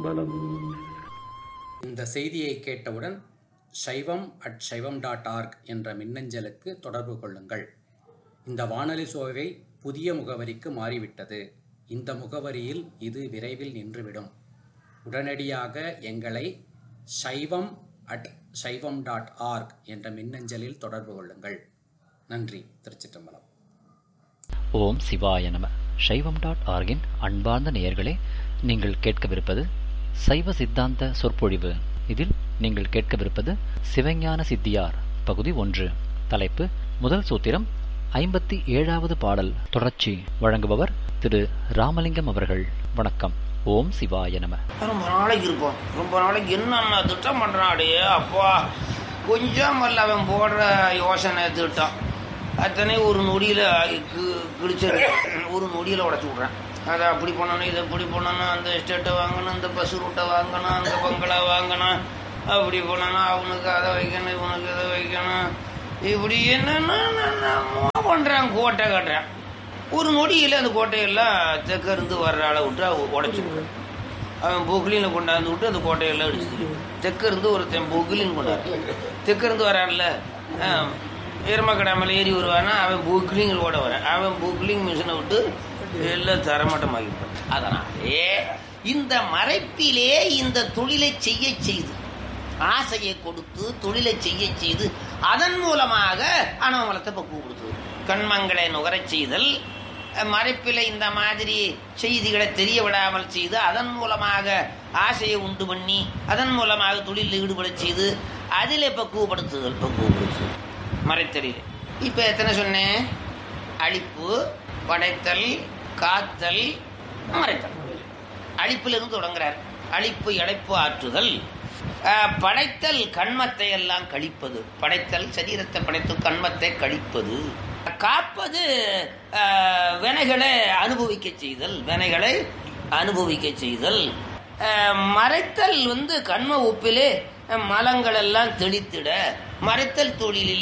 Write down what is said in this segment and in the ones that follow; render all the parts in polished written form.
திருச்சிற்றம்பலம். இந்த செய்தியை கேட்டவுடன் shaivam@shaivam.org என்ற மின்னஞ்சலுக்கு தொடர்பு கொள்ளுங்கள். இந்த வானொலி சோவை புதிய முகவரிக்கு மாறிவிட்டது. இந்த முகவரியில் இது விரைவில் நின்றுவிடும். உடனடியாக எங்களை shaivam@shaivam.org என்ற மின்னஞ்சலில் தொடர்பு கொள்ளுங்கள். நன்றி. திருச்சிற்றம்பலம். ஓம் சிவாய நம. சைவம்.org-இன் அன்பார்ந்த நேயர்களே, நீங்கள் கேட்கவிருப்பது சைவ சித்தாந்த சொற்பொழிவு. இதில் நீங்கள் கேட்கவிருப்பது சிவஞான சித்தியார் பகுதி 1. தலைப்பு முதல் சூத்திரம் 57வது பாடல் தொடர்ச்சி. வழங்குபவர் திரு ராமலிங்கம் அவர்கள். வணக்கம். ஓம் சிவாய நம. ரொம்ப நாளைக்கு இருப்போம். ரொம்ப நாளைக்கு என்னென்ன திட்டம் பண்றான். அப்பா கொஞ்சம் அல்ல அவன் போடுற யோசனை திட்டம் அத்தனை ஒரு நொடியில கிழிச்சிரு. ஒரு நொடியில உடச்சு விட்றேன். அதை அப்படி பண்ணணும், இதை இப்படி பண்ணணும், அந்த எஸ்டேட்டை வாங்கணும், இந்த பஸ் ரூட்டை வாங்கணும், அந்த பங்களா வாங்கணும், அப்படி பண்ணணும், அவனுக்கு அதை வைக்கணும், இவனுக்கு இதை வைக்கணும், இப்படி என்னென்ன பண்றான். கோட்டை கட்டுறான். ஒரு நொடியில் அந்த கோட்டையெல்லாம் தெற்க இருந்து வர்ற ஆளை விட்டு உடச்சி விடுறான். அவன் பொக்லினை கொண்டாந்து விட்டு அந்த கோட்டையெல்லாம் அடிச்சு தெற்க இருந்து ஒருத்தன் பொக்லின் கொண்டாரு. தெற்க இருந்து வரான்ல, எருமக்கடை மேலே ஏறி வருவானா, அவன் பொக்லிங் ஓட வரான். அவன் பொக்லிங் மிஷினை விட்டு எல்லாம் தரமட்டமாகிப்பான். அதனாலே இந்த மறைப்பிலே இந்த தொழிலை செய்ய செய்து, ஆசையை கொடுத்து தொழிலை செய்ய செய்து, அதன் மூலமாக அனவமலத்தை பக்குவப்படுத்துவது, கண்மங்களை நுகரச் செய்தல், மறைப்பில் இந்த மாதிரி செய்திகளை தெரிய விடாமல் செய்து, அதன் மூலமாக ஆசையை உண்டு பண்ணி, அதன் மூலமாக தொழிலில் ஈடுபட செய்து, அதிலே பக்குவப்படுத்துதல் மறைத்தலில். இப்போ எத்தனை சொன்னேன்? அழிப்பு, படைத்தல், காத்தல், மறைத்தல். அழிப்பிலிருந்து தொடங்குறார். அழிப்பு இழைப்பு ஆற்றுதல், படைத்தல் கண்மத்தை எல்லாம் கழிப்பது, படைத்தல் சரீரத்தை படைத்து கண்மத்தை கழிப்பது, காப்பது வினைகளை அனுபவிக்க செய்தல், வினைகளை அனுபவிக்க செய்தல், மறைத்தல் கண்ம ஒப்பிலே மலங்கள் எல்லாம் தெளித்திட, மறைத்தல்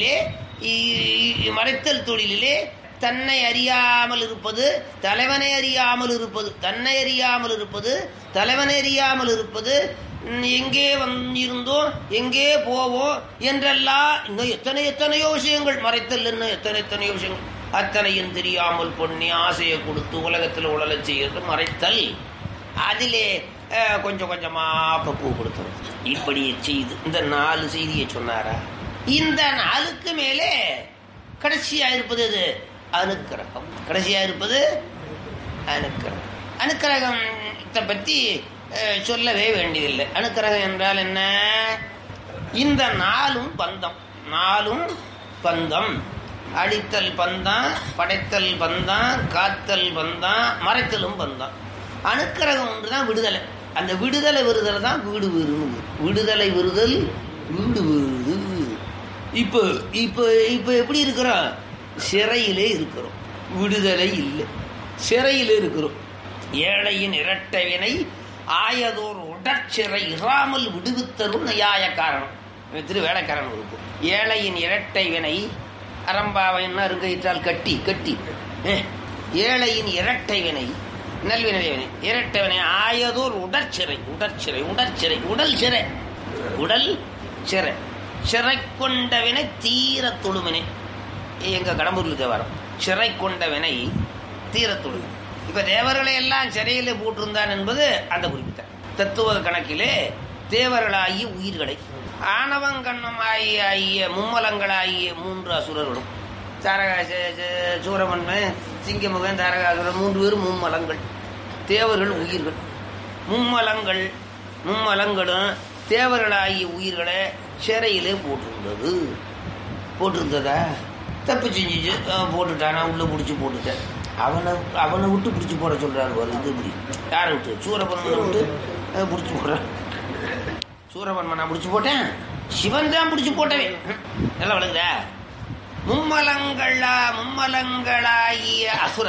தொழிலிலே தன்னை அறியாமல் இருப்பது, தலைவனை அறியாமல் இருப்பது, தன்னை அறியாமல் இருப்பது, தலைவனை அறியாமல் இருப்பது, எங்கே இருந்தோம் எங்கே போவோம் என்றெல்லாம் இன்னும் எத்தனையோ விஷயங்கள் மறைத்தல். இன்னும் எத்தனையோ விஷயங்கள் அத்தனையும் தெரியாமல் பொண்ணி ஆசையை கொடுத்து உலகத்தில் உழல செய்யறது மறைத்தல். அதிலே கொஞ்சம் கொஞ்சமா பக்குவப்படுத்துறது. இப்படி செய்து இந்த 4 செய்தியை சொன்னாரா? இந்த 4க்கு மேலே கடைசியா இருப்பது இது அனுக்கிரகம். கடைசியா இருப்பது அனுக்கிரகம். அனுக்கிரகத்தை பற்றி சொல்லவே வேண்டியதில்லை. அனுக்கிரகம் என்றால் என்ன? இந்த 4ம் பந்தம். 4ம் பந்தம். அழித்தல் பந்தம், படைத்தல் பந்தம், காத்தல் பந்தம், மறைத்தலும் பந்தம். அனுக்கிரகம் ஒன்றுதான் விடுதலை. அந்த விடுதலை விருதல் தான் வீடு வீடு. விடுதலை விருதல் வீடு வீடு. இப்போ இப்போ இப்போ எப்படி இருக்கிறோம்? சிறையிலே இருக்கிறோம். விடுதலை இல்லை, சிறையிலே இருக்கிறோம். ஏழையின் இரட்டைவினை ஆயதோர் உடற்சிறை இராமல் விடுவித்தரும் நியாய காரணம். திரு வேலைக்காரன் இருக்கும். ஏழையின் இரட்டை வினை அரம்பாவை அருங்கையிட்டால் கட்டி கட்டி ஏழையின் இரட்டை வினை நல்வினை இரட்டை வினை ஆயதோர் உடற்சிறை உடற்சிறை உடற்சிறை உடல் சிறை உடல் சிறை சிறை கொண்ட வினை தீர தொழுவினை. எங்க கடம்பூர்ல தேவாரம் சிறை கொண்ட வினை தீர தொழுவினை. இப்ப தேவர்களை எல்லாம் சிறையிலே போட்டிருந்தான் என்பது அந்த குறிப்பிட்ட தத்துவ கணக்கிலே தேவர்களாகிய உயிர்களை ஆணவங்கண்ணமாகிய மும்மலங்களாகிய 3 அசுரர்களும் சூரமன்மன் சிங்கமுகன் தாரகாசுரன் 3 பேரும் மும்மலங்கள். தேவர்கள் உயிர்கள். மும்மலங்களும் தேவர்களாகிய உயிர்களை சிறையிலே போட்டிருந்ததா? தப்பு செஞ்சிச்சு, போட்டுட்டானா, உள்ள பிடிச்சி போட்டுட்டேன். அவனை விட்டு பிடிச்சி போட சொல்றாரு. இது இப்படி யாரை விட்டு? சூரபன்மனை விட்டு பிடிச்சி போடுறான். சூரபன்மனை பிடிச்சி போட்டேன், சிவன் தான் பிடிச்சி போட்டவே. நல்லா விளங்குதா? மும்மலங்களாகிய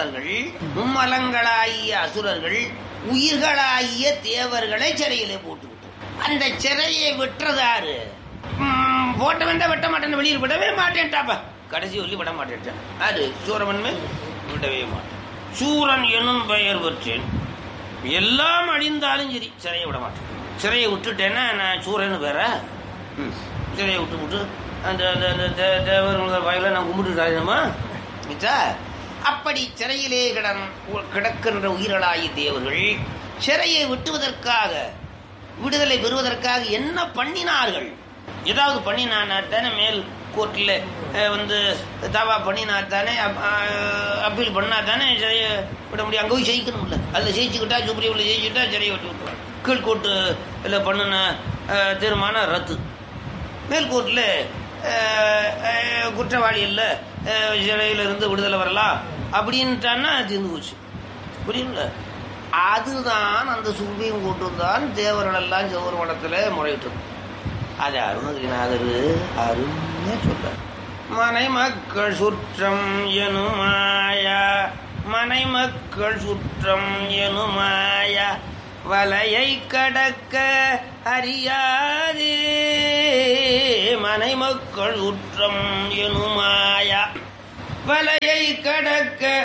அசுரர்கள் உயிர்களாகிய தேவர்களை சிறையிலே போட்டுவிட்டோம். அந்த சிறையை விட்டுறதாரு? போட்ட வேண்டாம், வெட்ட மாட்டேன், வெளியில் விடவே மாட்டேன்ட்டாப்பா. கடைசி சொல்லி விட மாட்டேன். அது சூரபன்மை விடவே மாட்டேன். சூரன் எனும் பெயர் பெற்றேன். எல்லாம் அழிந்தாலும் சரி சிறையை விட மாட்டேன். சிறையை விட்டுட்டேன்னா நான் சூரன்னு வேற. சிறையை விட்டு அந்த தேவர் வாயில நான் கும்பிட்டுட்டாருமா. அப்படி சிறையிலே கிடக்கின்ற உயிர்களாகி தேவர்கள் சிறையை விட்டுவதற்காக, விடுதலை பெறுவதற்காக என்ன பண்ணினார்கள்? ஏதாவது பண்ணினாத்தானே மேல் கோர்ட்டில் தாவா பண்ணினாத்தானே, அப்பீல் பண்ணாதானே சிறையை விட முடியும். அங்கே போய் ஜெயிக்கணும்ல. அதில் ஜெயிச்சுக்கிட்டா, சுப்ரீமில் ஜெயிச்சுக்கிட்டா சிறையை விட்டு விட்டுருவாங்க. கீழ்கோர்ட்டு இல்லை பண்ணின தீர்மானம் ரத்து. மேல்கோர்ட்டில் குற்றவாளி இல்லை, சிறையிலிருந்து விடுதலை வரலாம் அப்படின்ட்டான்னா தீர்ந்து போச்சு. புரியுங்கள? அதுதான் அந்த சுப்ரீம் கோர்ட்டு தான் தேவர்களெல்லாம் செவ்வொரு வனத்தில் முறையிட்டது. அது அருணகிரிநாதர் அருமையா சொல்றார். மனை மக்கள் சுற்றம் எனுமாயா, மனை மக்கள் சுற்றம் எனுமாயா, வலையை கடக்க அறியாதே. மனை மக்கள் சுற்றம் எனுமாயா, வலையை கடக்க